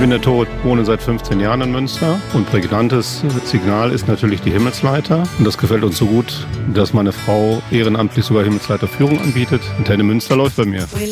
bin der Tod, wohne seit 15 Jahren in Münster und prägnantes Signal ist natürlich die Himmelsleiter. Und das gefällt uns so gut, dass meine Frau ehrenamtlich sogar Himmelsleiterführung anbietet. Antenne Münster läuft bei mir.